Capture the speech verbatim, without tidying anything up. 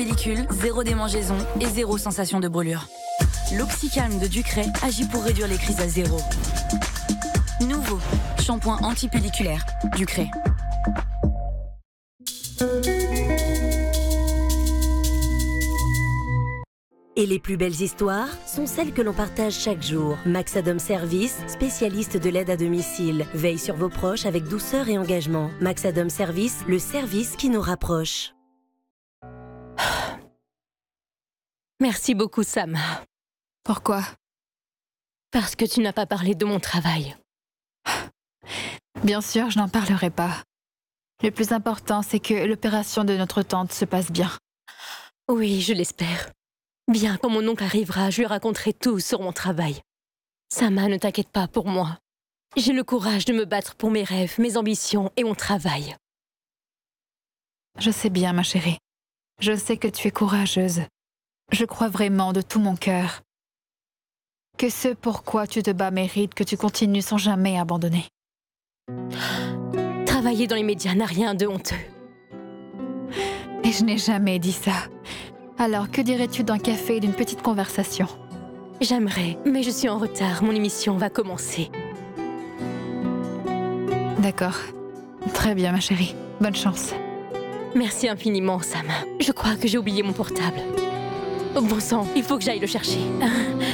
Pellicule, zéro démangeaison et zéro sensation de brûlure. L'Oxycalm de Ducray agit pour réduire les crises à zéro. Nouveau, shampoing antipelliculaire, Ducray. Et les plus belles histoires sont celles que l'on partage chaque jour. Maxadom Service, spécialiste de l'aide à domicile, veille sur vos proches avec douceur et engagement. Maxadom Service, le service qui nous rapproche. Merci beaucoup, Sam. Pourquoi? Parce que tu n'as pas parlé de mon travail. Bien sûr, je n'en parlerai pas. Le plus important, c'est que l'opération de notre tante se passe bien. Oui, je l'espère. Bien, quand mon oncle arrivera, je lui raconterai tout sur mon travail. Sama, ne t'inquiète pas pour moi. J'ai le courage de me battre pour mes rêves, mes ambitions et mon travail. Je sais bien, ma chérie. Je sais que tu es courageuse. Je crois vraiment de tout mon cœur que ce pourquoi tu te bats mérite que tu continues sans jamais abandonner. Travailler dans les médias n'a rien de honteux. Et je n'ai jamais dit ça. Alors, que dirais-tu d'un café et d'une petite conversation? J'aimerais, mais je suis en retard. Mon émission va commencer. D'accord. Très bien, ma chérie. Bonne chance. Merci infiniment, Sam. Je crois que j'ai oublié mon portable. Oh, bon sang, il faut que j'aille le chercher.